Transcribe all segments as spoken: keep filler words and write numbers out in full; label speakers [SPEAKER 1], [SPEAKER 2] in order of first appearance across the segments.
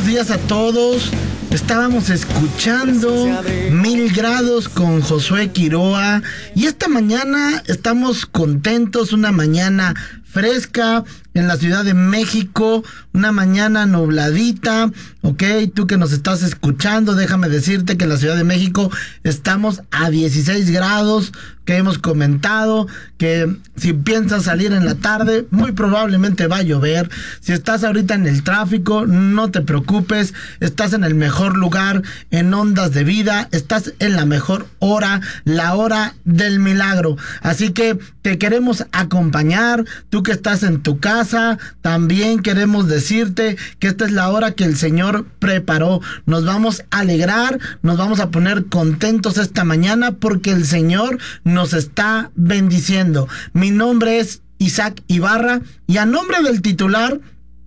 [SPEAKER 1] días a todos. Estábamos escuchando Mil Grados con Josué Quiroa y esta mañana estamos contentos, una mañana fresca en la Ciudad de México, una mañana nubladita, ok, tú que nos estás escuchando, déjame decirte que en la Ciudad de México estamos a dieciséis grados, que hemos comentado que si piensas salir en la tarde, muy probablemente va a llover. Si estás ahorita en el tráfico, no te preocupes, estás en el mejor lugar, en Ondas de Vida, estás en la mejor hora, la hora del milagro. Así que te queremos acompañar, tú que estás en tu casa, también queremos decirte que esta es la hora que el Señor preparó. Nos vamos a alegrar, nos vamos a poner contentos esta mañana porque el Señor nos está bendiciendo. Mi nombre es Isaac Ibarra y a nombre del titular,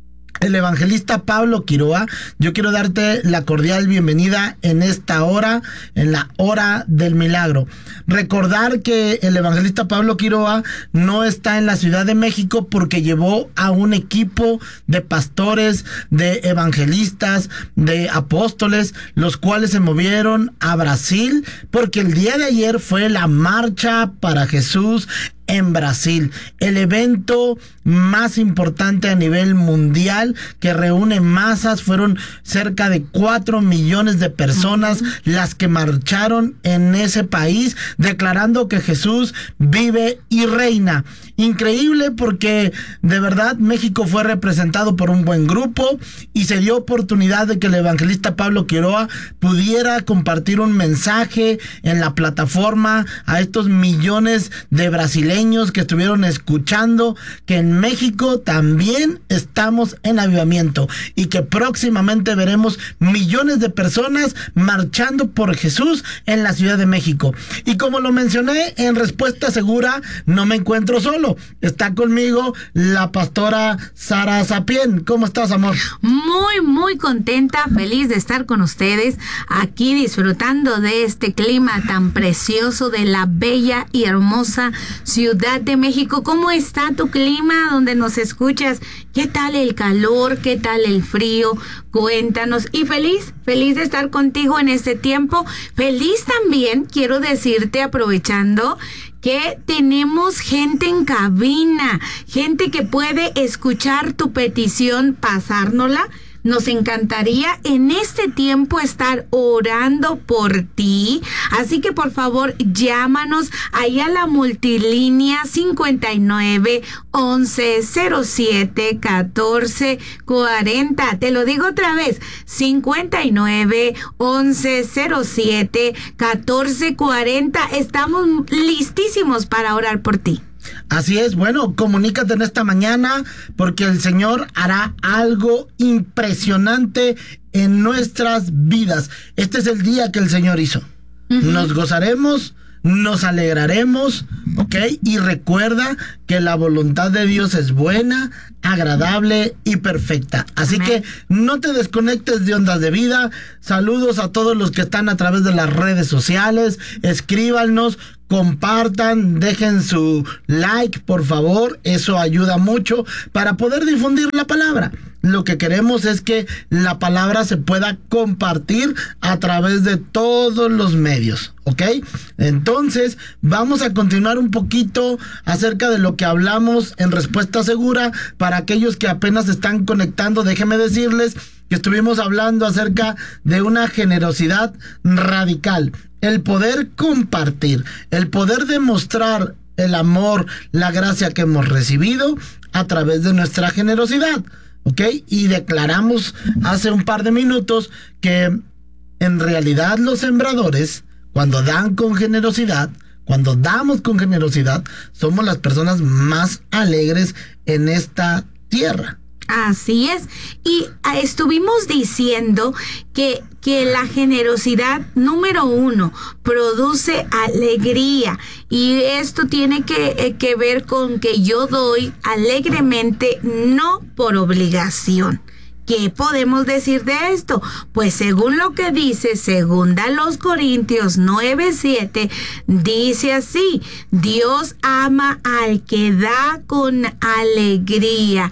[SPEAKER 1] el evangelista Pablo Quiroa, yo quiero darte la cordial bienvenida en esta hora, en la hora del milagro. Recordar que el evangelista Pablo Quiroa no está en la Ciudad de México porque llevó a un equipo de pastores, de evangelistas, de apóstoles, los cuales se movieron a Brasil porque el día de ayer fue la Marcha para Jesús en Brasil, el evento más importante a nivel mundial que reúne masas. Fueron cerca de cuatro millones de personas las que marcharon en ese país declarando que Jesús vive y reina. Increíble porque de verdad México fue representado por un buen grupo y se dio oportunidad de que el evangelista Pablo Quiroa pudiera compartir un mensaje en la plataforma a estos millones de brasileños que estuvieron escuchando que en México también estamos en avivamiento y que próximamente veremos millones de personas marchando por Jesús en la Ciudad de México. Y como lo mencioné en Respuesta Segura, no me encuentro solo. Está conmigo la pastora Sara Sapien. ¿Cómo estás, amor?
[SPEAKER 2] Muy, muy contenta, feliz de estar con ustedes aquí disfrutando de este clima tan precioso de la bella y hermosa Ciudad de México. ¿Cómo está tu clima donde nos escuchas? ¿Qué tal el calor? ¿Qué tal el frío? Cuéntanos. Y feliz, feliz de estar contigo en este tiempo. Feliz también, quiero decirte, aprovechando que tenemos gente en cabina, gente que puede escuchar tu petición, pasárnosla. Nos encantaría en este tiempo estar orando por ti. Así que por favor llámanos ahí a la multilínea cincuenta y nueve, once, cero siete, catorce, cuarenta. Te lo digo otra vez, cincuenta y nueve, once, cero siete, catorce, cuarenta. Estamos listísimos para orar por ti.
[SPEAKER 1] Así es, bueno, comunícate en esta mañana porque el Señor hará algo impresionante en nuestras vidas. Este es el día que el Señor hizo. Uh-huh. Nos gozaremos, nos alegraremos, ¿ok? Y recuerda que la voluntad de Dios es buena, agradable y perfecta. Así Amén. Que no te desconectes de Ondas de Vida. Saludos a todos los que están a través de las redes sociales. Escríbanos, compartan, dejen su like, por favor. Eso ayuda mucho para poder difundir la palabra. Lo que queremos es que la palabra se pueda compartir a través de todos los medios, ¿ok? Entonces, vamos a continuar un poquito acerca de lo que hablamos en Respuesta Segura. Para aquellos que apenas están conectando, déjenme decirles que estuvimos hablando acerca de una generosidad radical. El poder compartir, el poder demostrar el amor, la gracia que hemos recibido a través de nuestra generosidad. ¿Ok? Y declaramos hace un par de minutos que en realidad los sembradores, cuando dan con generosidad, cuando damos con generosidad, somos las personas más alegres en esta tierra.
[SPEAKER 2] Así es. Y estuvimos diciendo que, que la generosidad, número uno, produce alegría. Y esto tiene que, que ver con que yo doy alegremente, no por obligación. ¿Qué podemos decir de esto? Pues según lo que dice segunda los Corintios nueve siete, dice así: Dios ama al que da con alegría.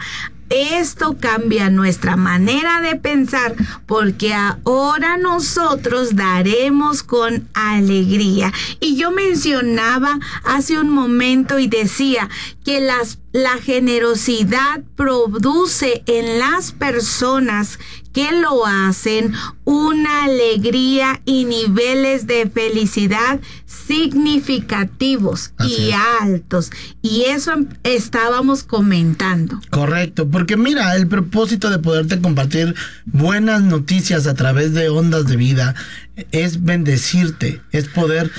[SPEAKER 2] Esto cambia nuestra manera de pensar, porque ahora nosotros daremos con alegría. Y yo mencionaba hace un momento y decía que las, la generosidad produce en las personas que lo hacen una alegría y niveles de felicidad significativos Así y es. altos. Y eso estábamos comentando.
[SPEAKER 1] Correcto, porque mira, el propósito de poderte compartir buenas noticias a través de Ondas de Vida es bendecirte, es poder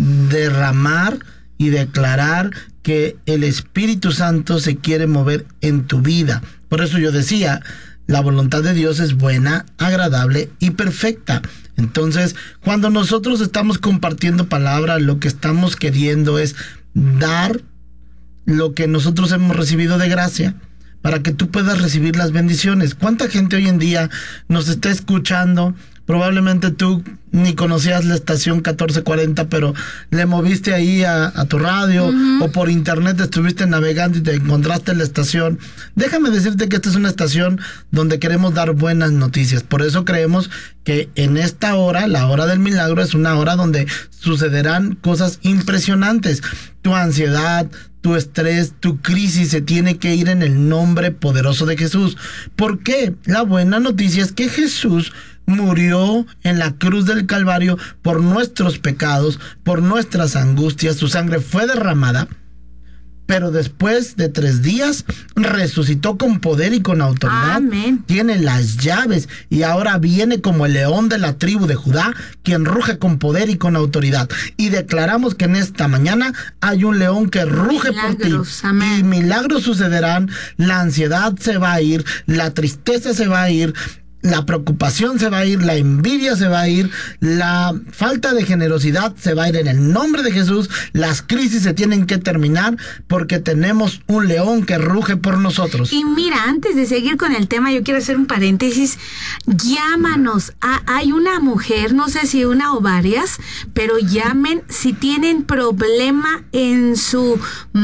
[SPEAKER 1] derramar y declarar que el Espíritu Santo se quiere mover en tu vida. Por eso yo decía, la voluntad de Dios es buena, agradable y perfecta. Entonces, cuando nosotros estamos compartiendo palabra, lo que estamos queriendo es dar lo que nosotros hemos recibido de gracia, para que tú puedas recibir las bendiciones. ¿Cuánta gente hoy en día nos está escuchando? Probablemente tú ni conocías la estación catorce cuarenta, pero le moviste ahí a, a tu radio, uh-huh. o por internet estuviste navegando y te encontraste en la estación. Déjame decirte que esta es una estación donde queremos dar buenas noticias. Por eso creemos que en esta hora, la hora del milagro, es una hora donde sucederán cosas impresionantes. Tu ansiedad, tu estrés, tu crisis se tiene que ir en el nombre poderoso de Jesús. ¿Por qué? La buena noticia es que Jesús murió en la cruz del Calvario por nuestros pecados, por nuestras angustias. Su sangre fue derramada, pero después de tres días resucitó con poder y con autoridad.
[SPEAKER 2] Amén.
[SPEAKER 1] Tiene las llaves y ahora viene como el león de la tribu de Judá, quien ruge con poder y con autoridad. Y declaramos que en esta mañana hay un león que ruge milagros, por ti.
[SPEAKER 2] Amén.
[SPEAKER 1] Y milagros sucederán, la ansiedad se va a ir, la tristeza se va a ir, la preocupación se va a ir, la envidia se va a ir, la falta de generosidad se va a ir en el nombre de Jesús. Las crisis se tienen que terminar porque tenemos un león que ruge por nosotros.
[SPEAKER 2] Y mira, antes de seguir con el tema, yo quiero hacer un paréntesis. Llámanos. Ah, hay una mujer, no sé si una o varias, pero llamen si tienen problema en su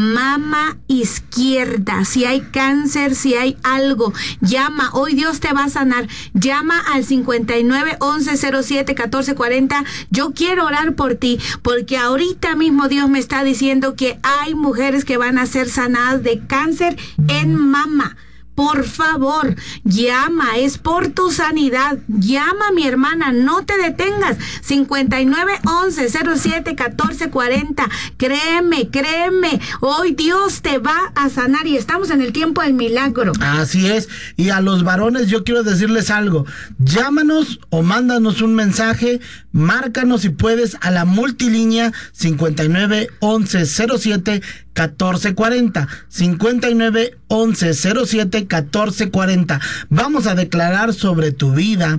[SPEAKER 2] mama izquierda, si hay cáncer, si hay algo. Llama, hoy Dios te va a sanar. Llama al cincuenta y nueve, once, cero siete, catorce cuarenta. Yo quiero orar por ti, porque ahorita mismo Dios me está diciendo que hay mujeres que van a ser sanadas de cáncer en mama. Por favor, llama, es por tu sanidad. Llama, mi hermana, no te detengas. cincuenta y nueve, once, cero siete, catorce cuarenta. Créeme, créeme, hoy Dios te va a sanar y estamos en el tiempo del milagro.
[SPEAKER 1] Así es, y a los varones yo quiero decirles algo. Llámanos o mándanos un mensaje, márcanos si puedes a la multilínea cincuenta y nueve, once, cero siete, catorce cuarenta, cincuenta y nueve, once, cero siete, catorce cuarenta. Vamos a declarar sobre tu vida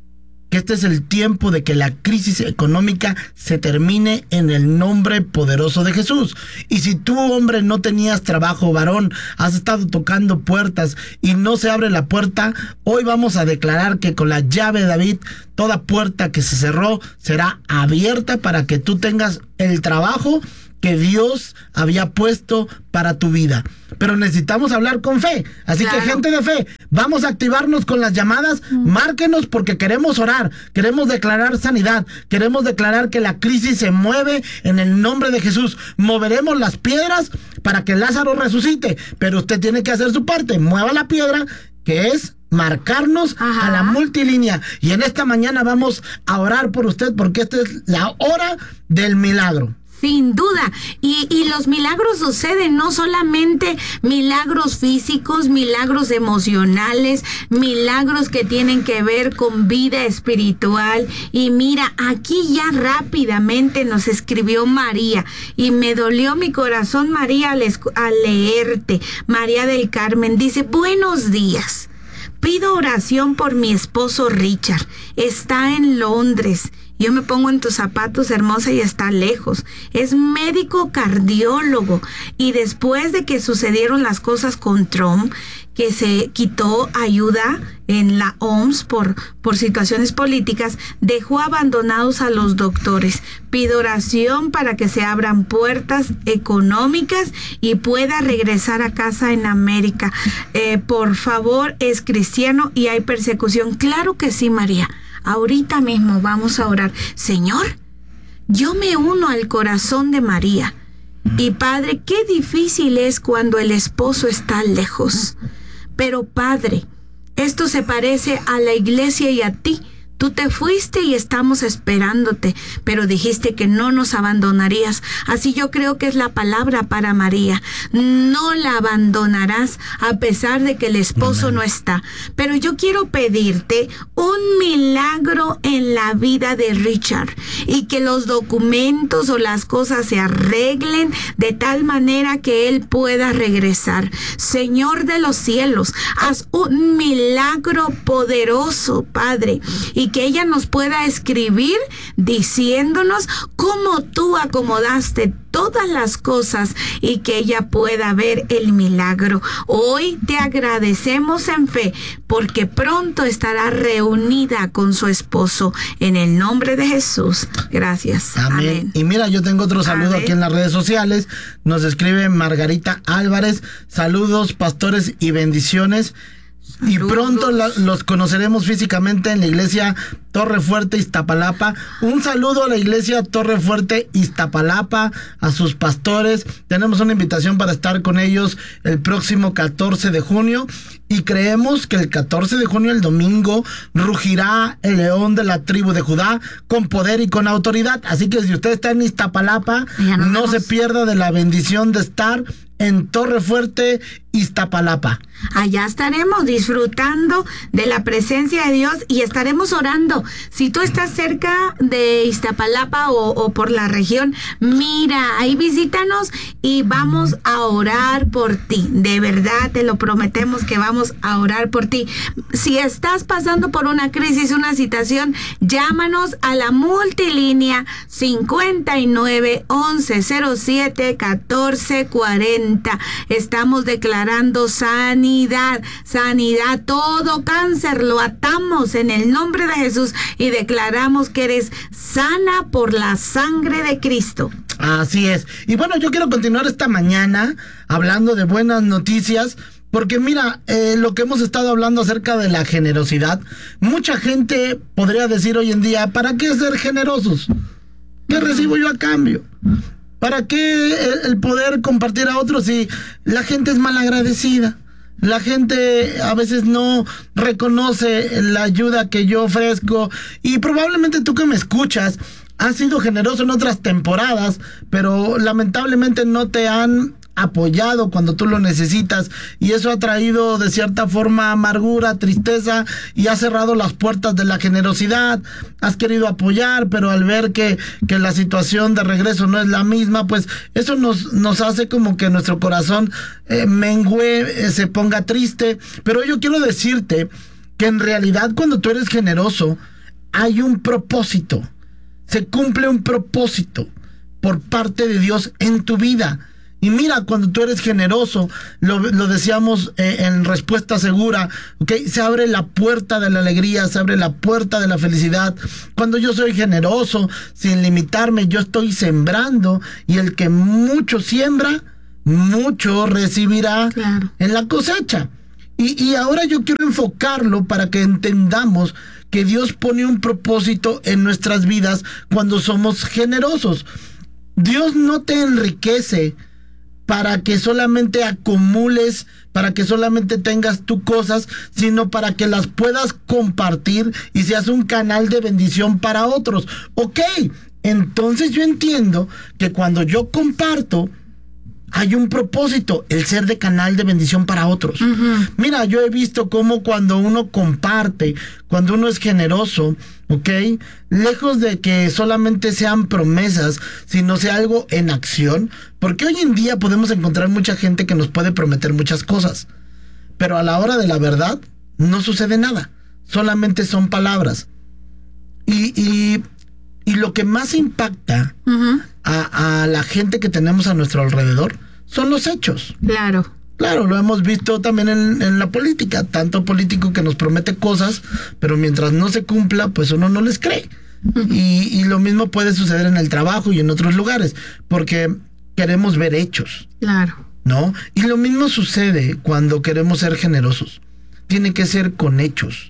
[SPEAKER 1] que este es el tiempo de que la crisis económica se termine en el nombre poderoso de Jesús. Y si tú, hombre, no tenías trabajo, varón, has estado tocando puertas y no se abre la puerta, hoy vamos a declarar que con la llave de David, toda puerta que se cerró será abierta para que tú tengas el trabajo que Dios había puesto para tu vida. Pero necesitamos hablar con fe. Así claro. que gente de fe, vamos a activarnos con las llamadas. Mm. Márquenos porque queremos orar, queremos declarar sanidad, queremos declarar que la crisis se mueve en el nombre de Jesús. Moveremos las piedras para que Lázaro resucite, pero usted tiene que hacer su parte. Mueva la piedra, que es marcarnos Ajá. a la multilínea. Y en esta mañana vamos a orar por usted porque esta es la hora del milagro.
[SPEAKER 2] Sin duda, y, y los milagros suceden, no solamente milagros físicos, milagros emocionales, milagros que tienen que ver con vida espiritual. Y mira, aquí ya rápidamente nos escribió María, y me dolió mi corazón, María, al, al leerte. María del Carmen dice: buenos días, pido oración por mi esposo Richard, está en Londres. Yo me pongo en tus zapatos, hermosa, y está lejos. Es médico cardiólogo. Y después de que sucedieron las cosas con Trump, que se quitó ayuda en la O M S por, por situaciones políticas, dejó abandonados a los doctores. Pido oración para que se abran puertas económicas y pueda regresar a casa en América. Eh, por favor, es cristiano y hay persecución. Claro que sí, María. Ahorita mismo vamos a orar. Señor, yo me uno al corazón de María. Y Padre, qué difícil es cuando el esposo está lejos. Pero Padre, esto se parece a la iglesia y a ti. Tú te fuiste y estamos esperándote, pero dijiste que no nos abandonarías. Así yo creo que es la palabra para María. No la abandonarás a pesar de que el esposo no está. Pero yo quiero pedirte un milagro en la vida de Richard y que los documentos o las cosas se arreglen de tal manera que él pueda regresar. Señor de los cielos, haz un milagro poderoso, Padre, y que ella nos pueda escribir diciéndonos cómo tú acomodaste todas las cosas y que ella pueda ver el milagro. Hoy te agradecemos en fe porque pronto estará reunida con su esposo en el nombre de Jesús. Gracias.
[SPEAKER 1] Amén. Amén. Y mira, yo tengo otro saludo Amén. Aquí en las redes sociales. Nos escribe Margarita Álvarez. Saludos, pastores, y bendiciones. Saludos. Y pronto la, los conoceremos físicamente en la iglesia Torre Fuerte, Iztapalapa. Un saludo a la iglesia Torre Fuerte, Iztapalapa, a sus pastores. Tenemos una invitación para estar con ellos el próximo catorce de junio. Y creemos que el catorce de junio, el domingo, rugirá el león de la tribu de Judá con poder y con autoridad. Así que si usted está en Iztapalapa, no vemos. Se pierda de la bendición de estar en Torre Fuerte, Iztapalapa.
[SPEAKER 2] Allá estaremos disfrutando de la presencia de Dios y estaremos orando. Si tú estás cerca de Iztapalapa o, o por la región, mira, ahí visítanos y vamos a orar por ti. De verdad, te lo prometemos que vamos a orar por ti. Si estás pasando por una crisis, una situación, llámanos a la multilínea cincuenta y nueve, once, cero siete, catorce, cuarenta. Estamos declarando sanidad, sanidad, todo cáncer lo atamos en el nombre de Jesús y declaramos que eres sana por la sangre de Cristo.
[SPEAKER 1] Así es. Y bueno, yo quiero continuar esta mañana hablando de buenas noticias. Porque mira, eh, lo que hemos estado hablando acerca de la generosidad, mucha gente podría decir hoy en día, ¿para qué ser generosos? ¿Qué recibo yo a cambio? ¿Para qué el, el poder compartir a otros si la gente es malagradecida? La gente a veces no reconoce la ayuda que yo ofrezco y probablemente tú que me escuchas has sido generoso en otras temporadas, pero lamentablemente no te han apoyado cuando tú lo necesitas y eso ha traído de cierta forma amargura, tristeza y ha cerrado las puertas de la generosidad. Has querido apoyar, pero al ver que, que la situación de regreso no es la misma, pues eso nos, nos hace como que nuestro corazón eh, mengüe, eh, se ponga triste. Pero yo quiero decirte que en realidad cuando tú eres generoso hay un propósito, se cumple un propósito por parte de Dios en tu vida. Y mira, cuando tú eres generoso, lo, lo decíamos eh, en respuesta segura, ¿okay? Se abre la puerta de la alegría, se abre la puerta de la felicidad. Cuando yo soy generoso, sin limitarme, yo estoy sembrando y el que mucho siembra, mucho recibirá claro. en la cosecha. Y, y ahora yo quiero enfocarlo para que entendamos que Dios pone un propósito en nuestras vidas cuando somos generosos. Dios no te enriquece para que solamente acumules, para que solamente tengas tus cosas, sino para que las puedas compartir y seas un canal de bendición para otros. Ok, entonces yo entiendo que cuando yo comparto, hay un propósito, el ser de canal de bendición para otros. Uh-huh. Mira, yo he visto cómo cuando uno comparte, cuando uno es generoso, ¿ok? Lejos de que solamente sean promesas, sino sea algo en acción, porque hoy en día podemos encontrar mucha gente que nos puede prometer muchas cosas, pero a la hora de la verdad no sucede nada, solamente son palabras. Y, y, y lo que más impacta uh-huh. a, a la gente que tenemos a nuestro alrededor son los hechos.
[SPEAKER 2] Claro.
[SPEAKER 1] Claro, lo hemos visto también en, en la política, tanto político que nos promete cosas, pero mientras no se cumpla, pues uno no les cree. Y, y lo mismo puede suceder en el trabajo y en otros lugares, porque queremos ver hechos.
[SPEAKER 2] Claro.
[SPEAKER 1] ¿No? Y lo mismo sucede cuando queremos ser generosos. Tiene que ser con hechos.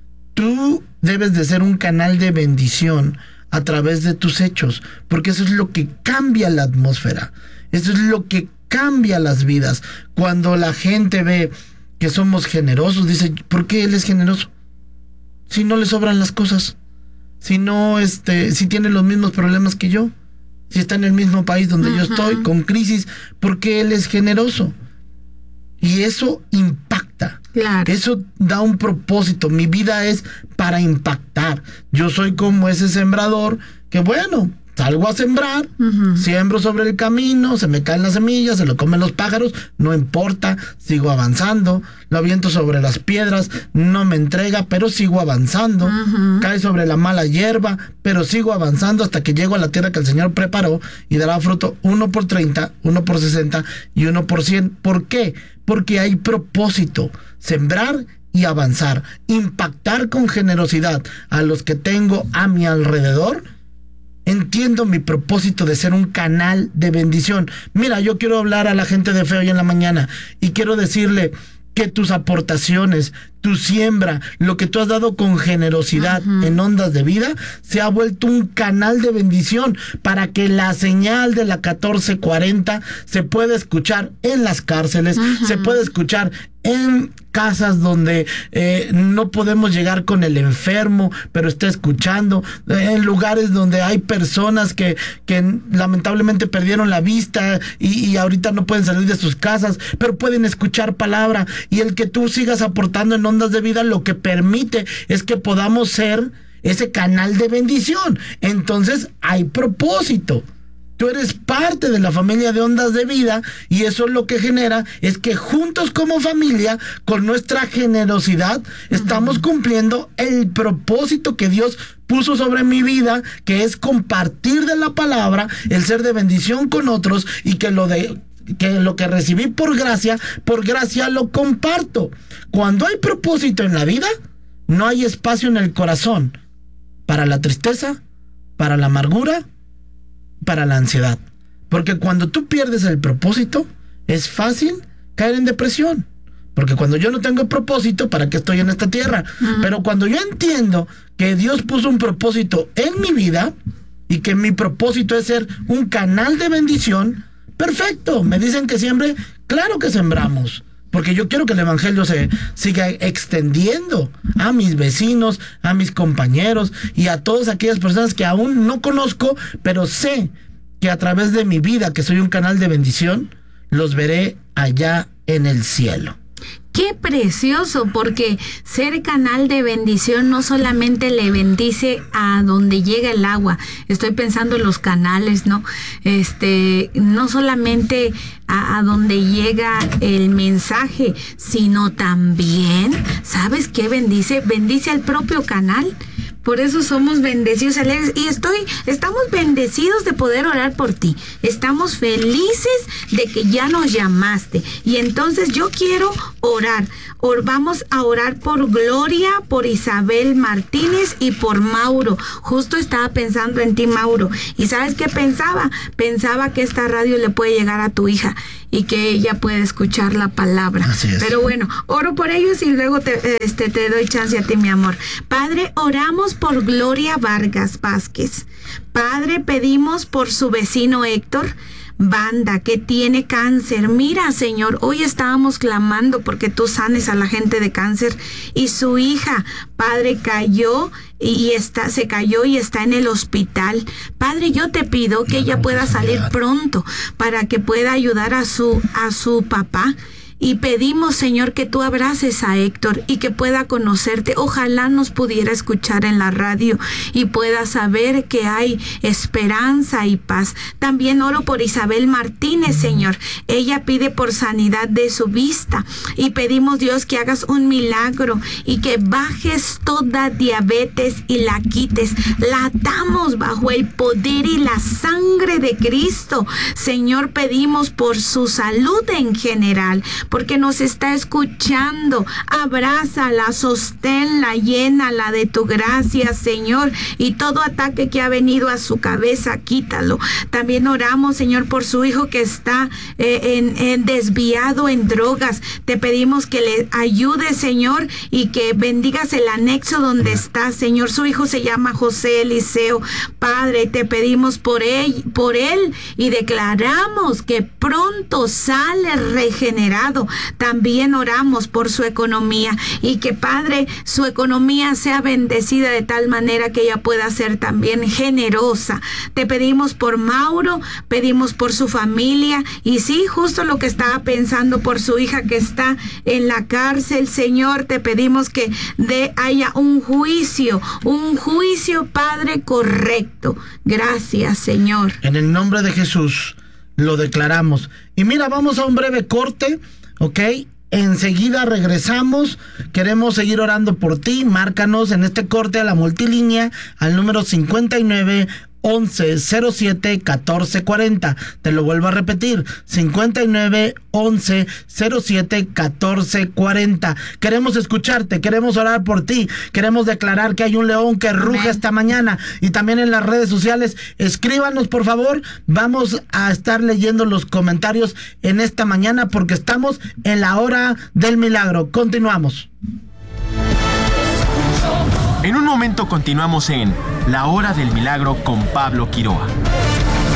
[SPEAKER 1] Tú debes de ser un canal de bendición a través de tus hechos, porque eso es lo que cambia la atmósfera. Eso es lo que cambia las vidas. Cuando la gente ve que somos generosos, dice, ¿por qué él es generoso? Si no le sobran las cosas, si no, este, si tiene los mismos problemas que yo, si está en el mismo país donde uh-huh. yo estoy, con crisis, ¿por qué él es generoso? Y eso impacta.
[SPEAKER 2] Claro.
[SPEAKER 1] Eso da un propósito. Mi vida es para impactar. Yo soy como ese sembrador que, bueno, salgo a sembrar, uh-huh. siembro sobre el camino, se me caen las semillas, se lo comen los pájaros, no importa, sigo avanzando, lo aviento sobre las piedras, no me entrega, pero sigo avanzando, uh-huh. cae sobre la mala hierba, pero sigo avanzando hasta que llego a la tierra que el Señor preparó y dará fruto uno por treinta, uno por sesenta y uno por cien. ¿Por qué? Porque hay propósito, sembrar y avanzar, impactar con generosidad a los que tengo a mi alrededor. Entiendo mi propósito de ser un canal de bendición. Mira, yo quiero hablar a la gente de fe hoy en la mañana y quiero decirle que tus aportaciones, tu siembra, lo que tú has dado con generosidad uh-huh. en Ondas de Vida, se ha vuelto un canal de bendición para que la señal de la catorce cuarenta se pueda escuchar en las cárceles, uh-huh. se pueda escuchar en casas donde eh, no podemos llegar con el enfermo, pero está escuchando, en lugares donde hay personas que, que lamentablemente perdieron la vista y, y ahorita no pueden salir de sus casas, pero pueden escuchar palabra, y el que tú sigas aportando en Ondas de Vida lo que permite es que podamos ser ese canal de bendición. Entonces hay propósito. Tú eres parte de la familia de Ondas de Vida y eso lo que genera es que juntos como familia, con nuestra generosidad, estamos cumpliendo el propósito que Dios puso sobre mi vida, que es compartir de la palabra, el ser de bendición con otros y que lo de que lo que recibí por gracia, por gracia lo comparto. Cuando hay propósito en la vida, no hay espacio en el corazón para la tristeza, para la amargura, para la ansiedad. Porque cuando tú pierdes el propósito, es fácil caer en depresión. Porque cuando yo no tengo propósito, ¿para qué estoy en esta tierra? Uh-huh. Pero cuando yo entiendo que Dios puso un propósito en mi vida y que mi propósito es ser un canal de bendición, perfecto. Me dicen que siembre, claro que sembramos. Porque yo quiero que el evangelio se siga extendiendo a mis vecinos, a mis compañeros y a todas aquellas personas que aún no conozco, pero sé que a través de mi vida, que soy un canal de bendición, los veré allá en el cielo.
[SPEAKER 2] Qué precioso, porque ser canal de bendición no solamente le bendice a donde llega el agua. Estoy pensando en los canales, ¿no? Este, no solamente a, a donde llega el mensaje, sino también, ¿sabes qué bendice? Bendice al propio canal. Por eso somos bendecidos, alegres, y estoy, estamos bendecidos de poder orar por ti. Estamos felices de que ya nos llamaste. Y entonces yo quiero orar. Or, vamos a orar por Gloria, por Isabel Martínez y por Mauro. Justo estaba pensando en ti, Mauro. ¿Y sabes qué pensaba? Pensaba que esta radio le puede llegar a tu hija y que ella puede escuchar la palabra.
[SPEAKER 1] Así es.
[SPEAKER 2] Pero bueno, oro por ellos y luego te, este, te doy chance a ti, mi amor. Padre, oramos por Gloria Vargas Vázquez. Padre, pedimos por su vecino Héctor Banda, que tiene cáncer. Mira, Señor, hoy estábamos clamando porque tú sanes a la gente de cáncer y su hija, Padre, cayó y está, se cayó y está en el hospital. Padre, yo te pido que ella pueda salir pronto para que pueda ayudar a su, a su papá. Y pedimos, Señor, que tú abraces a Héctor y que pueda conocerte. Ojalá nos pudiera escuchar en la radio y pueda saber que hay esperanza y paz. También oro por Isabel Martínez, Señor. Ella pide por sanidad de su vista. Y pedimos, Dios, que hagas un milagro y que bajes toda diabetes y la quites. La atamos bajo el poder y la sangre de Cristo. Señor, pedimos por su salud en general, porque nos está escuchando. Abrázala, sosténla, llénala de tu gracia, Señor, y todo ataque que ha venido a su cabeza, quítalo. También oramos, Señor, por su hijo que está eh, en, en desviado en drogas. Te pedimos que le ayude, Señor, y que bendigas el anexo donde está, Señor. Su hijo se llama José Eliseo. Padre, te pedimos por él, por él y declaramos que pronto sale regenerado. También oramos por su economía y que, Padre, su economía sea bendecida de tal manera que ella pueda ser también generosa. Te pedimos por Mauro, pedimos por su familia y sí, justo lo que estaba pensando por su hija que está en la cárcel, Señor, te pedimos que de haya un juicio, un juicio, Padre, correcto. Gracias, Señor.
[SPEAKER 1] En el nombre de Jesús lo declaramos. Y mira, vamos a un breve corte, ¿ok? Enseguida regresamos. Queremos seguir orando por ti. Márcanos en este corte a la multilínea al número cincuenta y nueve once cero siete catorce cuarenta. Te lo vuelvo a repetir, cincuenta y nueve once cero siete catorce cuarenta. Queremos escucharte, queremos orar por ti, queremos declarar que hay un león que ruge Amén. Esta mañana. Y también en las redes sociales, escríbanos por favor. Vamos a estar leyendo los comentarios en esta mañana porque estamos en la hora del milagro. Continuamos.
[SPEAKER 3] En un momento continuamos en La Hora del Milagro con Pablo Quiroa.